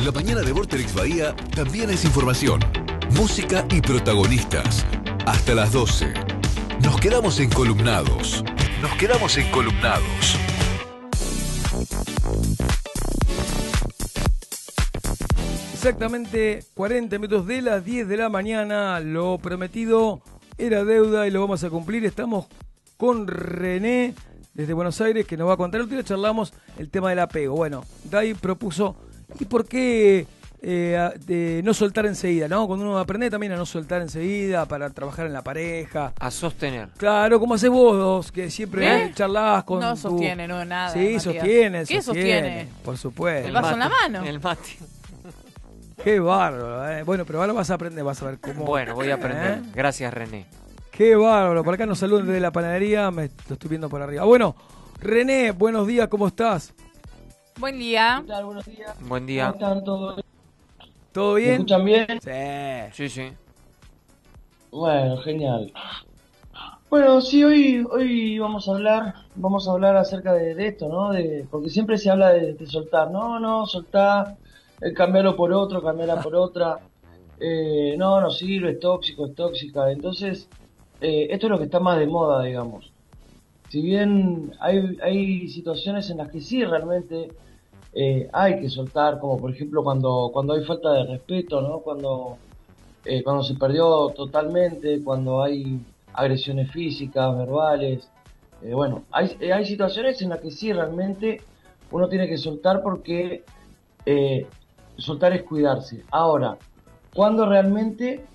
La mañana de Vorterix Bahía también es información, música y protagonistas. Hasta las 12. Nos quedamos encolumnados. Nos quedamos encolumnados. Exactamente 40 minutos de las 10 de la mañana. Lo prometido era deuda y lo vamos a cumplir. Estamos con René desde Buenos Aires, que nos va a contar. El otro día charlamos el tema del apego. Bueno, Dai propuso, ¿y por qué de no soltar enseguida? ¿No? Cuando uno aprende también a no soltar enseguida para trabajar en la pareja. A sostener. Claro, como haces vos dos, que siempre charlás con No sostiene, no, nada. Sí, Matías. sostiene. ¿Qué sostiene? Por supuesto. El vaso en la mano. El mate. Qué bárbaro, Bueno, pero ahora vas a aprender, vas a ver cómo... Bueno, voy a aprender. Gracias, René. Qué bárbaro. Por acá nos saludan desde la panadería, lo estoy viendo por arriba. Bueno, René, buenos días, ¿cómo estás? Buen día. ¿Qué tal? Buenos días. Buen día. ¿Cómo están todos? ¿Todo ¿Me bien? escuchan bien? Sí. Sí. Bueno, genial. Bueno, sí, hoy vamos a hablar acerca de esto, ¿no? Porque siempre se habla de soltar. No, soltar, cambiarlo por otro, cambiarla por otra. No sirve, es tóxico, es tóxica. Entonces, esto es lo que está más de moda, digamos. Si bien hay situaciones en las que sí realmente hay que soltar, como por ejemplo cuando hay falta de respeto, ¿no? Cuando se perdió totalmente, cuando hay agresiones físicas, verbales. Bueno, hay situaciones en las que sí realmente uno tiene que soltar porque soltar es cuidarse. Ahora, ¿cuándo realmente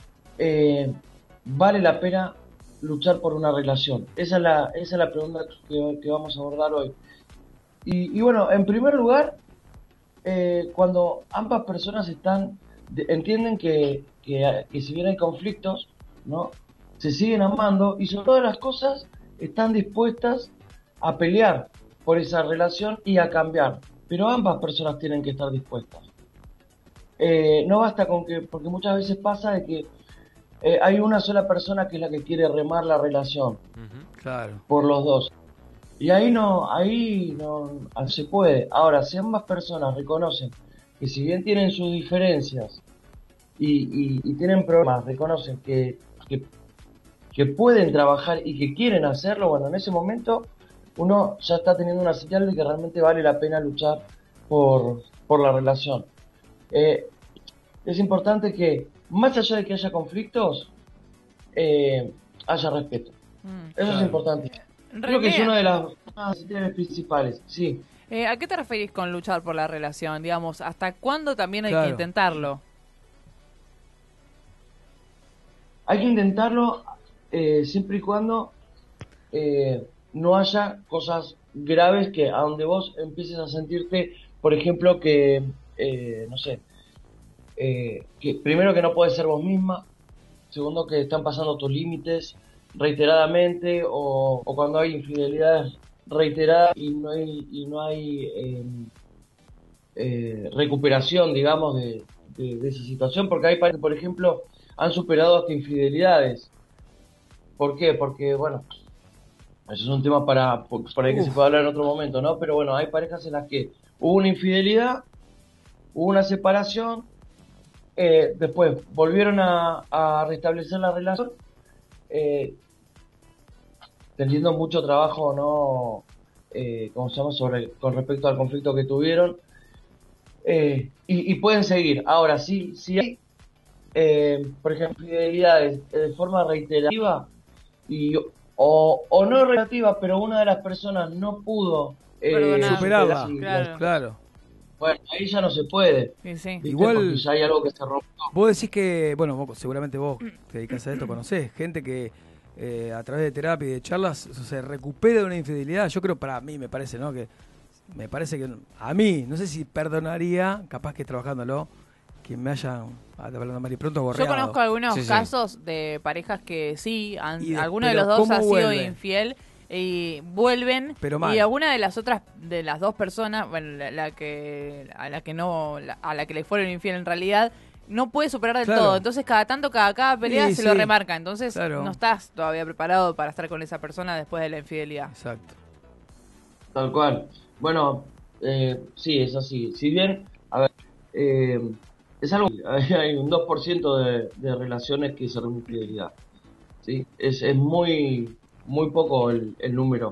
vale la pena luchar por una relación? Esa es la pregunta que vamos a abordar hoy. Y bueno, en primer lugar, cuando ambas personas entienden que si bien hay conflictos, ¿no? Se siguen amando y sobre todas las cosas están dispuestas a pelear por esa relación y a cambiar. Pero ambas personas tienen que estar dispuestas. No basta con que, porque muchas veces pasa de que hay una sola persona que es la que quiere remar la relación. Claro. Por los dos. Y ahí no se puede. Ahora, si ambas personas reconocen que si bien tienen sus diferencias y tienen problemas, reconocen que pueden trabajar y que quieren hacerlo, bueno, en ese momento uno ya está teniendo una señal de que realmente vale la pena luchar por la relación. Es importante que, más allá de que haya conflictos, haya respeto. Eso es importante. Creo que es una de las necesidades principales, sí. ¿A qué te referís con luchar por la relación? Digamos, ¿hasta cuándo también hay Claro. que intentarlo? Hay que intentarlo siempre y cuando no haya cosas graves que a donde vos empieces a sentirte, por ejemplo, que, no sé, que primero que no puedes ser vos misma, segundo que están pasando tus límites reiteradamente o cuando hay infidelidades reiteradas y no hay recuperación, digamos, de esa situación, porque hay parejas que, por ejemplo, han superado hasta infidelidades. ¿Por qué? Porque, bueno, eso es un tema para ahí que se puede hablar en otro momento, ¿no? Pero bueno, hay parejas en las que hubo una infidelidad, hubo una separación, después volvieron a restablecer la relación, teniendo mucho trabajo, ¿no? ¿Cómo se llama? Con respecto al conflicto que tuvieron, y pueden seguir. Ahora, sí hay, por ejemplo, infidelidades de forma reiterativa o no reiterativa, pero una de las personas no pudo superarla. Claro. Bueno, ahí ya no se puede. Sí. Igual, porque ya hay algo que se rompió. vos decís que, bueno, seguramente vos te dedicás a esto, conocés gente que a través de terapia y de charlas se recupera de una infidelidad. Yo creo, para mí me parece, ¿no? Que me parece que a mí, no sé si perdonaría, capaz que trabajándolo, que me hayan, hablando mal y pronto, Yo borreado. conozco algunos Sí. casos de parejas que sí, alguno de pero los dos ¿cómo ha sido vuelven? infiel y vuelven, Pero mal. y alguna de las otras, de las dos personas, bueno, a la que le fueron infiel en realidad, no puede superar del Claro. todo. Entonces cada pelea Sí, se lo sí. remarca. Entonces Claro. no estás todavía preparado para estar con esa persona después de la infidelidad. Exacto. Tal cual. Bueno, sí, es así. Si bien, a ver, es algo, hay un 2% de relaciones que se rompen infidelidad, ¿sí? Es muy poco el número.